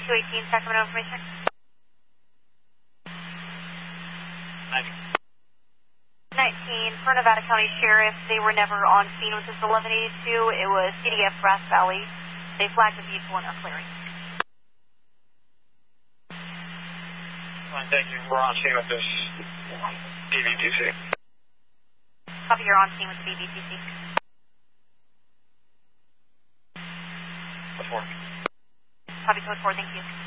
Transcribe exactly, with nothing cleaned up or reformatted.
two eighteen, Sacramento information. nineteen, for Nevada County Sheriff, they were never on scene with this eleven eighty-two. It was C D F Grass Valley. They flagged the vehicle and are clearing. Fine, thank you. We're on scene with this B B T C. Copy, you're on scene with the B B T C. Code four. Copy, code four, thank you.